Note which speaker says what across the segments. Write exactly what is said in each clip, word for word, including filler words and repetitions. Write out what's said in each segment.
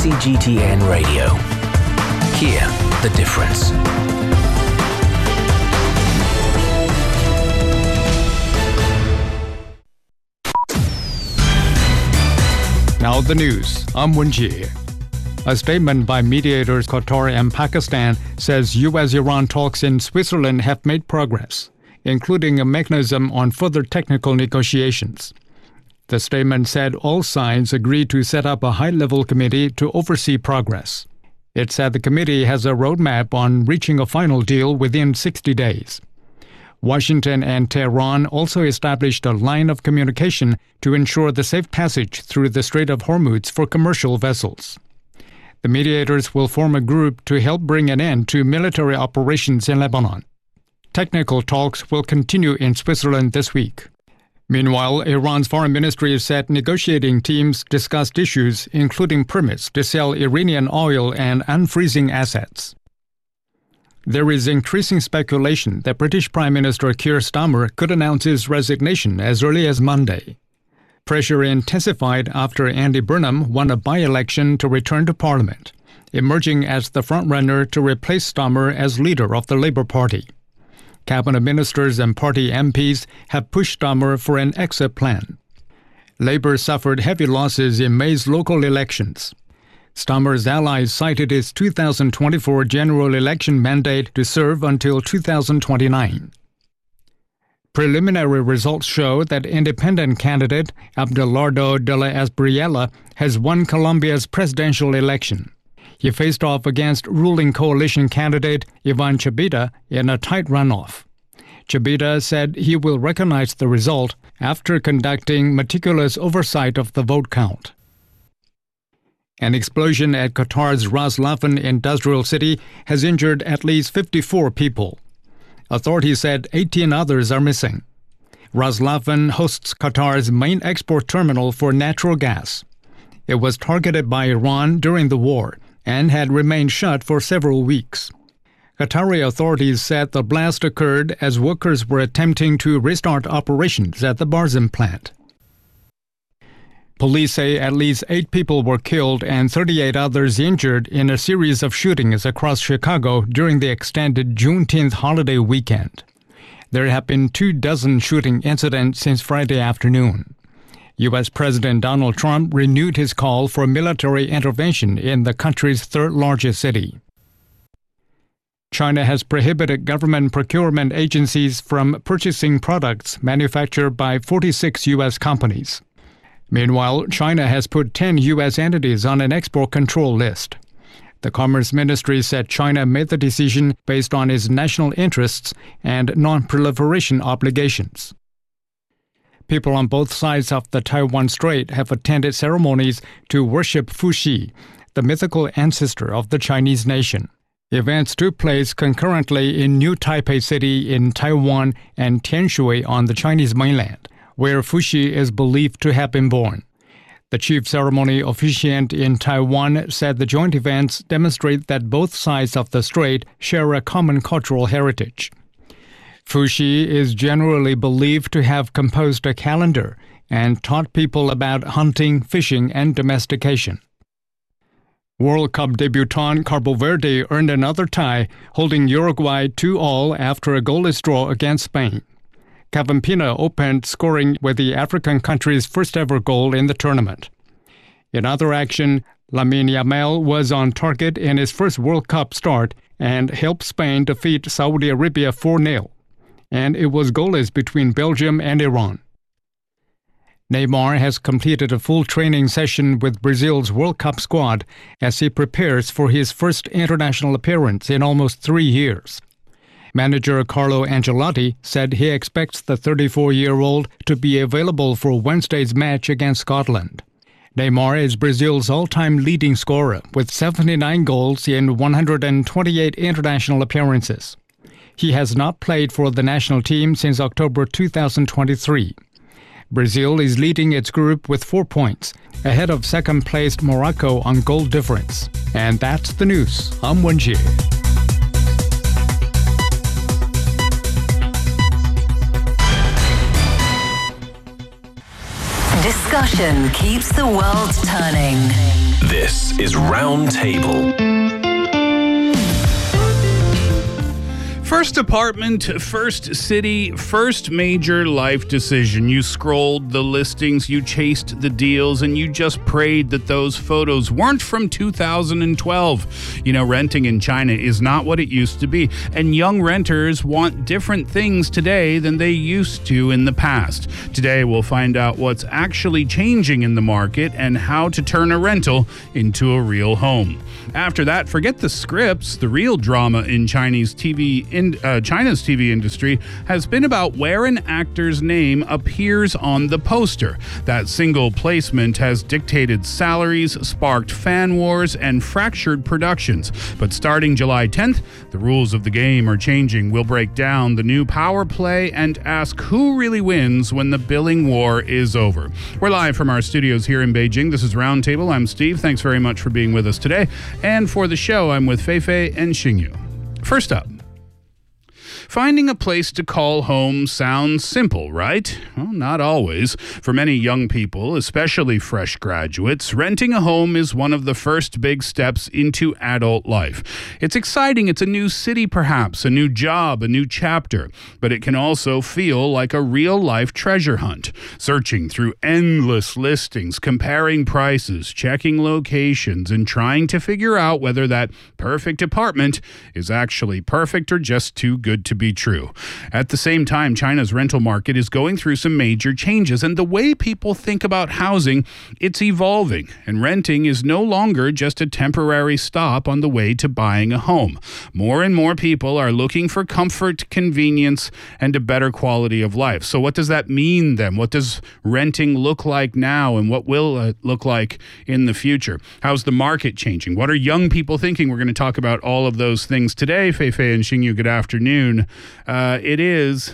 Speaker 1: C G T N Radio. Hear the difference.
Speaker 2: Now the news. I'm Wenjie. A statement by mediators Qatar and Pakistan says U S-Iran talks in Switzerland have made progress, including a mechanism on further technical negotiations. The statement said all sides agreed to set up a high-level committee to oversee progress. It said the committee has a roadmap on reaching a final deal within sixty days. Washington and Tehran also established a line of communication to ensure the safe passage through the Strait of Hormuz for commercial vessels. The mediators will form a group to help bring an end to military operations in Lebanon. Technical talks will continue in Switzerland this week. Meanwhile, Iran's foreign ministry said negotiating teams discussed issues including permits to sell Iranian oil and unfreezing assets. There is increasing speculation that British Prime Minister Keir Starmer could announce his resignation as early as Monday. Pressure intensified after Andy Burnham won a by-election to return to Parliament, emerging as the frontrunner to replace Starmer as leader of the Labour Party. Cabinet ministers and party M Ps have pushed Starmer for an exit plan. Labour suffered heavy losses in May's local elections. Starmer's allies cited his two thousand twenty-four general election mandate to serve until two thousand twenty-nine. Preliminary results show that independent candidate Abelardo de la Espriella has won Colombia's presidential election. He faced off against ruling coalition candidate Ivan Chebita in a tight runoff. Chebita said he will recognize the result after conducting meticulous oversight of the vote count. An explosion at Qatar's Ras Laffan industrial city has injured at least fifty-four people. Authorities said eighteen others are missing. Ras Laffan hosts Qatar's main export terminal for natural gas. It was targeted by Iran during the war and had remained shut for several weeks. Qatari authorities said the blast occurred as workers were attempting to restart operations at the Barzan plant. Police say at least eight people were killed and thirty-eight others injured in a series of shootings across Chicago during the extended Juneteenth holiday weekend. There have been two dozen shooting incidents since Friday afternoon. U S President Donald Trump renewed his call for military intervention in the country's third-largest city. China has prohibited government procurement agencies from purchasing products manufactured by forty-six U S companies. Meanwhile, China has put ten U S entities on an export control list. The Commerce Ministry said China made the decision based on its national interests and non-proliferation obligations. People on both sides of the Taiwan Strait have attended ceremonies to worship Fuxi, the mythical ancestor of the Chinese nation. Events took place concurrently in New Taipei City in Taiwan and Tianshui on the Chinese mainland, where Fuxi is believed to have been born. The chief ceremony officiant in Taiwan said the joint events demonstrate that both sides of the strait share a common cultural heritage. Fuxi is generally believed to have composed a calendar and taught people about hunting, fishing, and domestication. World Cup debutant Cabo Verde earned another tie, holding Uruguay two all after a goalless draw against Spain. Kevin Pina opened scoring with the African country's first-ever goal in the tournament. In other action, Lamine Yamal was on target in his first World Cup start and helped Spain defeat Saudi Arabia four nil. And it was goalless between Belgium and Iran. Neymar has completed a full training session with Brazil's World Cup squad as he prepares for his first international appearance in almost three years. Manager Carlo Ancelotti said he expects the thirty-four-year-old to be available for Wednesday's match against Scotland. Neymar is Brazil's all-time leading scorer with seventy-nine goals in one hundred twenty-eight international appearances. He has not played for the national team since October two thousand twenty-three. Brazil is leading its group with four points, ahead of second-placed Morocco on goal difference. And that's the news. I'm Wenjie.
Speaker 3: Discussion keeps the world turning.
Speaker 1: This is Roundtable.
Speaker 4: First apartment, first city, first major life decision. You scrolled the listings, you chased the deals, and you just prayed that those photos weren't from two thousand twelve. You know, renting in China is not what it used to be, and young renters want different things today than they used to in the past. Today, we'll find out what's actually changing in the market and how to turn a rental into a real home. After that, forget the scripts. The real drama in Chinese T V in uh, China's T V industry has been about where an actor's name appears on the poster. That single placement has dictated salaries, sparked fan wars, and fractured productions. But starting July tenth, the rules of the game are changing. We'll break down the new power play and ask who really wins when the billing war is over. We're live from our studios here in Beijing. This is Roundtable. I'm Steve. Thanks very much for being with us today. And for the show, I'm with Feifei and Xingyu. First up, finding a place to call home sounds simple, right? Well, not always. For many young people, especially fresh graduates, renting a home is one of the first big steps into adult life. It's exciting. It's a new city, perhaps, a new job, a new chapter. But it can also feel like a real-life treasure hunt. Searching through endless listings, comparing prices, checking locations, and trying to figure out whether that perfect apartment is actually perfect or just too good to be be true. At the same time, China's rental market is going through some major changes, and the way people think about housing, it's evolving, and renting is no longer just a temporary stop on the way to buying a home. More and more people are looking for comfort, convenience, and a better quality of life. So what does that mean then? What does renting look like now, and what will it look like in the future? How's the market changing? What are young people thinking? We're going to talk about all of those things today. Feifei and Xingyu, good afternoon. Uh, it is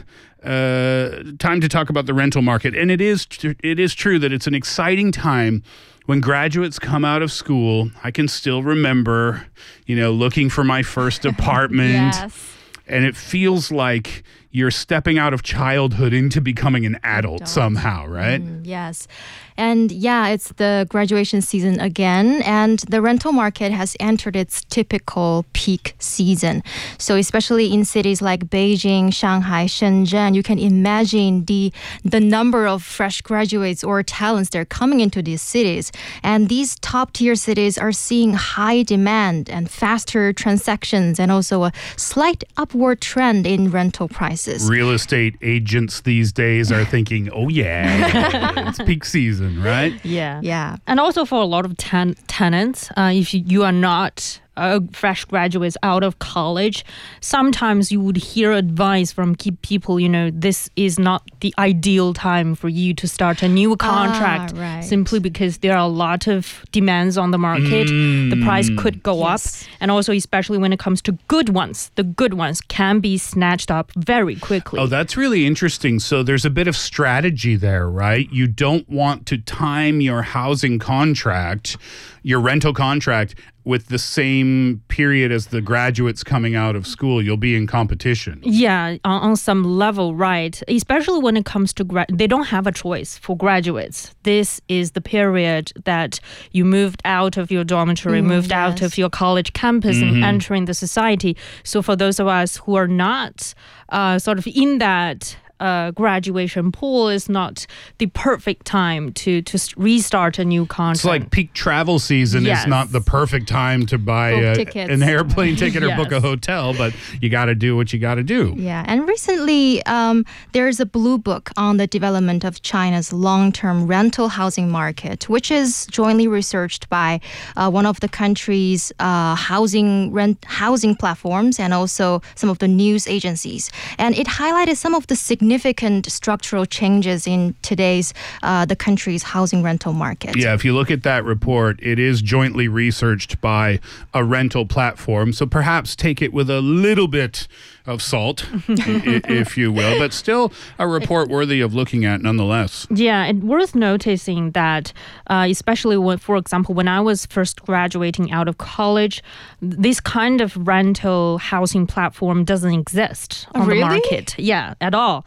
Speaker 4: uh, time to talk about the rental market, and it is tr- it is true that it's an exciting time when graduates come out of school. I can still remember, you know, looking for my first apartment,
Speaker 5: Yes.
Speaker 4: and it feels like you're stepping out of childhood into becoming an adult
Speaker 5: Adult.
Speaker 4: somehow, right?
Speaker 5: Mm, yes. And yeah, it's the graduation season again, and the rental market has entered its typical peak season. So especially in cities like Beijing, Shanghai, Shenzhen, you can imagine the the number of fresh graduates or talents that are coming into these cities. And these top-tier cities are seeing high demand and faster transactions, and also a slight upward trend in rental prices.
Speaker 4: Real estate agents these days are thinking, oh yeah, it's peak season. Right?
Speaker 6: Yeah.
Speaker 5: Yeah.
Speaker 6: And also for a lot of ten- tenants, uh, if you, you are not uh, fresh graduates out of college, sometimes you would hear advice from key people, you know, this is not the ideal time for you to start a new contract,
Speaker 5: Ah, right.
Speaker 6: simply because there are a lot of demands on the market.
Speaker 4: Mm.
Speaker 6: The price could go
Speaker 5: Yes.
Speaker 6: up. And also, especially when it comes to good ones, the good ones can be snatched up very quickly.
Speaker 4: Oh, that's really interesting. So there's a bit of strategy there, right? You don't want to time your housing contract, your rental contract, with the same period as the graduates coming out of school. You'll be in competition.
Speaker 6: Yeah, on, on some level, right. Especially when it comes to, gra- they don't have a choice for graduates. This is the period that you moved out of your dormitory,
Speaker 5: Mm,
Speaker 6: moved out
Speaker 5: yes.
Speaker 6: of your college campus and entering the society. So for those of us who are not uh, sort of in that Uh, graduation pool, is not the perfect time to to s- restart a new contract.
Speaker 4: It's like peak travel season
Speaker 6: Yes.
Speaker 4: is not the perfect time to buy
Speaker 5: Book
Speaker 4: a,
Speaker 5: tickets.
Speaker 4: an airplane ticket or book a
Speaker 6: Yes.
Speaker 4: hotel, but you got to do what you got to do.
Speaker 5: Yeah, and recently um, there's a blue book on the development of China's long-term rental housing market, which is jointly researched by uh, one of the country's uh, housing rent housing platforms and also some of the news agencies. And it highlighted some of the significant structural changes in today's uh, the country's housing rental market.
Speaker 4: Yeah, if you look at that report, it is jointly researched by a rental platform. So perhaps take it with a little bit of salt, i- if you will, but still a report worthy of looking at nonetheless.
Speaker 6: Yeah, and worth noticing that, uh, especially when, for example, when I was first graduating out of college, this kind of rental housing platform doesn't exist on
Speaker 5: Really?
Speaker 6: the market. Yeah, at all.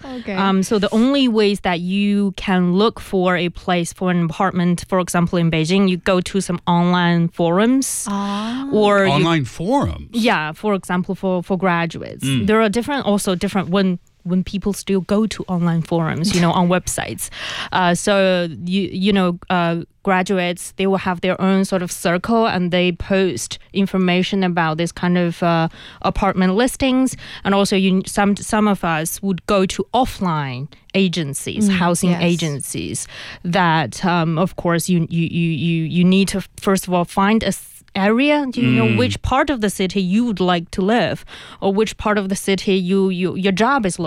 Speaker 5: Okay.
Speaker 6: Um, so the only ways that you can look for a place for an apartment, for example, in Beijing, you go to some online forums
Speaker 5: Ah.
Speaker 6: or you-
Speaker 4: Online forums.
Speaker 6: yeah, for example, for for graduates, there are different also different when. when people still go to online forums, you know, on websites. Uh, so, you you know, uh, graduates, they will have their own sort of circle and they post information about this kind of uh, apartment listings. And also you, some some of us would go to offline agencies, housing
Speaker 5: yes.
Speaker 6: agencies that, um, of course, you, you, you, you, you need to, first of all, find a area. Do you know which part of the city you would like to live or which part of the city you, you your job is located?